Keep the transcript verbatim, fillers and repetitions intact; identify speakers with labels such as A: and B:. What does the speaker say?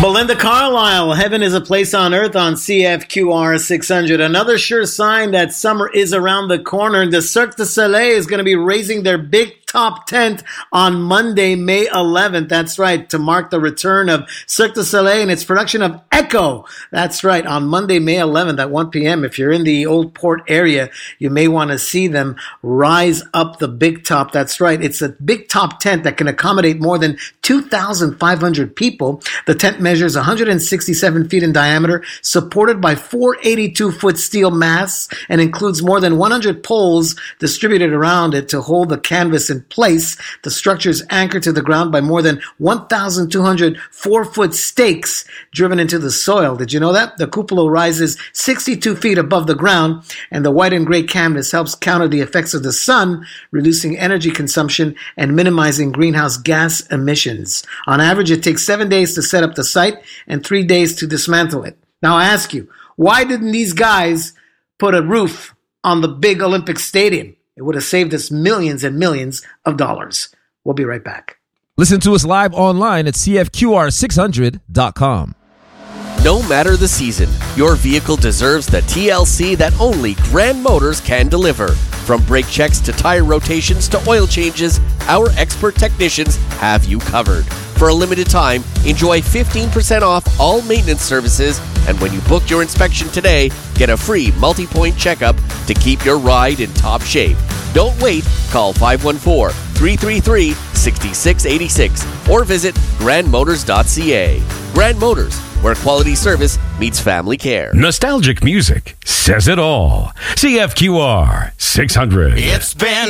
A: Belinda Carlisle, Heaven is a Place on Earth on C F Q R six hundred. Another sure sign that summer is around the corner. The Cirque du Soleil is going to be raising their big top tent on Monday, May eleventh. That's right, to mark the return of Cirque du Soleil and its production of Echo. That's right, on Monday, May eleventh at one p.m. If you're in the Old Port area, you may want to see them rise up the big top. That's right, it's a big top tent that can accommodate more than two thousand five hundred people. The tent measures one hundred sixty-seven feet in diameter, supported by four eighty-two foot steel masts, and includes more than one hundred poles distributed around it to hold the canvas in place. The structure is anchored to the ground by more than one thousand two hundred four foot stakes driven into the soil. Did you know that? The cupola rises sixty-two feet above the ground, and the white and gray canvas helps counter the effects of the sun, reducing energy consumption and minimizing greenhouse gas emissions. On average, it takes seven days to set up the site and three days to dismantle it. Now I ask you, why didn't these guys put a roof on the big Olympic Stadium? It would have saved us millions and millions of dollars. We'll be right back.
B: Listen to us live online at C F Q R six hundred dot com.
C: No matter the season, your vehicle deserves the T L C that only Grand Motors can deliver. From brake checks to tire rotations to oil changes, our expert technicians have you covered. For a limited time, enjoy fifteen percent off all maintenance services, and when you book your inspection today, get a free multi-point checkup to keep your ride in top shape. Don't wait. Call five one four, three three three, six six eight six or visit grand motors dot c a. Grand Motors, where quality service meets family care.
D: Nostalgic music says it all. C F Q R six hundred.
E: It's been